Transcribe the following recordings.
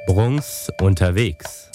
Bruns unterwegs.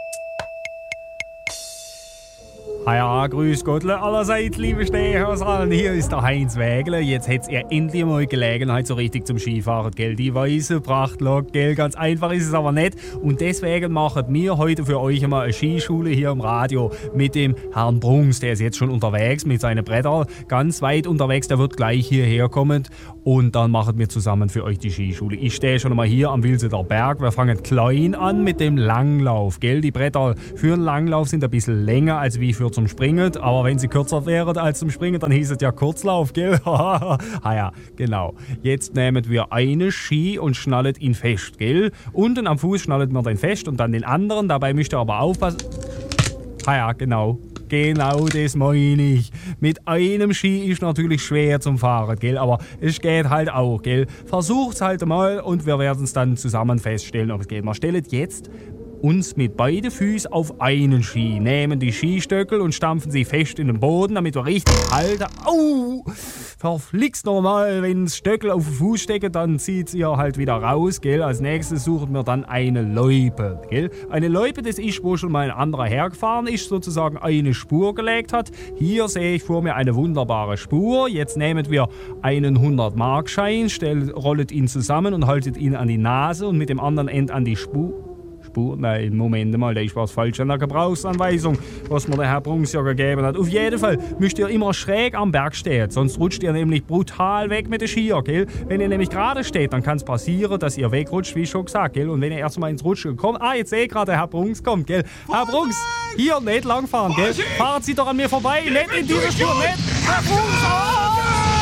Ja, grüß Gottle allerseits, liebe Stehhausallen. Hier ist der Heinz Wägele. Jetzt hättet ihr endlich mal Gelegenheit so richtig zum Skifahren, gell? Die weiße Prachtlok, gell? Ganz einfach ist es aber nicht. Und deswegen machen wir heute für euch einmal eine Skischule hier im Radio mit dem Herrn Bruns. Der ist jetzt schon unterwegs mit seinen Brettern, ganz weit unterwegs. Der wird gleich hierher kommen und dann machen wir zusammen für euch die Skischule. Ich stehe schon mal hier am Wilseter Berg. Wir fangen klein an mit dem Langlauf, gell? Die Bretter für einen Langlauf sind ein bisschen länger als wie für zum Springen, aber wenn sie kürzer wären als zum Springen, dann hieß es ja Kurzlauf, gell? Ja, genau. Jetzt nehmen wir einen Ski und schnallen ihn fest, gell? Unten am Fuß schnallen wir den fest und dann den anderen. Dabei müsst ihr aber aufpassen. Ja, genau. Genau das meine ich. Mit einem Ski ist natürlich schwer zum Fahren, gell? Aber es geht halt auch, gell? Versucht's halt mal und wir werden es dann zusammen feststellen, ob es geht. Wir stellen jetzt uns mit beiden Füßen auf einen Ski, nehmen die Skistöckel und stampfen sie fest in den Boden, damit wir richtig halten. Au! Verflixt nochmal, wenn das Stöckel auf den Fuß steckt, dann zieht ihr halt wieder raus, gell? Als nächstes suchen wir dann eine Loipe, gell? Eine Loipe, das ist, wo schon mal ein anderer hergefahren ist, sozusagen eine Spur gelegt hat. Hier sehe ich vor mir eine wunderbare Spur. Jetzt nehmen wir einen 100-Mark-Schein, rollet ihn zusammen und haltet ihn an die Nase und mit dem anderen Ende an die Spur. Nein, Moment mal, da ist was falsch an der Gebrauchsanweisung, was mir der Herr Bruns ja gegeben hat. Auf jeden Fall müsst ihr immer schräg am Berg stehen, sonst rutscht ihr nämlich brutal weg mit den Skier, gell? Wenn ihr nämlich gerade steht, dann kann es passieren, dass ihr wegrutscht, wie schon gesagt, gell? Und wenn ihr erstmal ins Rutschen kommt, jetzt sehe ich gerade, der Herr Bruns kommt, gell? Herr Bruns, hier nicht langfahren, gell? Fahren Sie doch an mir vorbei, nicht in diese Spur, nicht! Herr Bruns,